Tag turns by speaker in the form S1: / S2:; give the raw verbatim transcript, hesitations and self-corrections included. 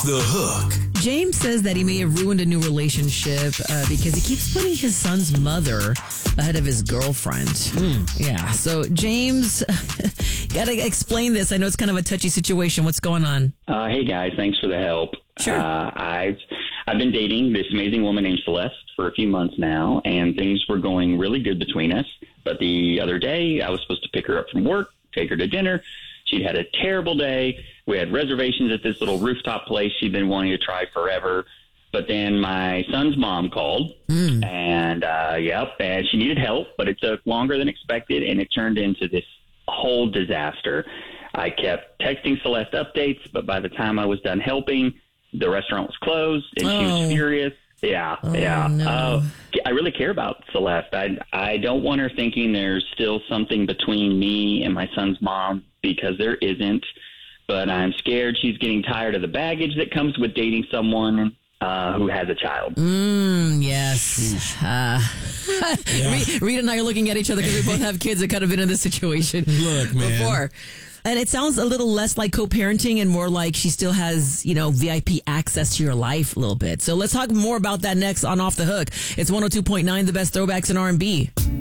S1: The Hook.
S2: James says that he may have ruined a new relationship uh, because he keeps putting his son's mother ahead of his girlfriend. Mm. Yeah. So, James, got to explain this. I know it's kind of a touchy situation. What's going on?
S3: Uh, hey, guys. Thanks for the help.
S2: Sure.
S3: Uh, I've, I've been dating this amazing woman named Celeste for a few months now, and things were going really good between us. But the other day, I was supposed to pick her up from work, take her to dinner. She'd had a terrible day. We had reservations at this little rooftop place she'd been wanting to try forever. But then my son's mom called, mm. and, uh, yep, and she needed help, but it took longer than expected, and it turned into this whole disaster. I kept texting Celeste updates, but by the time I was done helping, the restaurant was closed, and oh. she was furious. Yeah,
S2: oh,
S3: yeah.
S2: No.
S3: Uh, I really care about Celeste. I, I don't want her thinking there's still something between me and my son's mom, because there isn't. But I'm scared she's getting tired of the baggage that comes with dating someone uh, who has a child.
S2: Mm, yes. Uh, yeah. Rita and I are looking at each other because we both have kids that kind of been in this situation
S1: Look, man.
S2: before. And it sounds a little less like co-parenting and more like she still has, you know, V I P access to your life a little bit. So let's talk more about that next on Off the Hook. It's one oh two point nine, the best throwbacks in R and B.